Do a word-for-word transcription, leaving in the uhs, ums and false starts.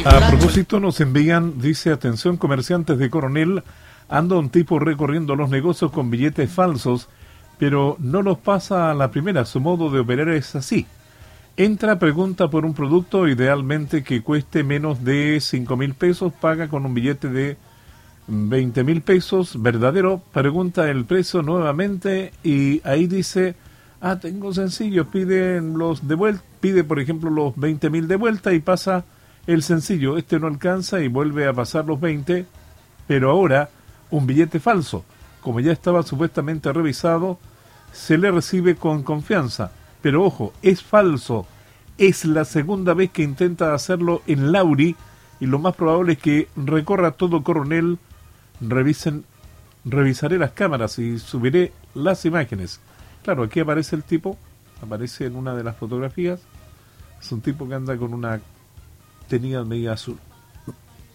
A propósito, nos envían, dice, atención comerciantes de Coronel, anda un tipo recorriendo los negocios con billetes falsos, pero no los pasa a la primera, su modo de operar es así. Entra, pregunta por un producto, idealmente que cueste menos de cinco mil pesos, paga con un billete de veinte mil pesos, verdadero, pregunta el precio nuevamente y ahí dice, ah, tengo sencillo, pide los de vuelta, pide por ejemplo los veinte mil de vuelta y pasa el sencillo, este no alcanza y vuelve a pasar los veinte, pero ahora un billete falso, como ya estaba supuestamente revisado, se le recibe con confianza, pero ojo, es falso, es la segunda vez que intenta hacerlo en Lauri y lo más probable es que recorra todo Coronel. Revisen, revisaré las cámaras y subiré las imágenes. Claro, aquí aparece el tipo, aparece en una de las fotografías, es un tipo que anda con una tenida media azul.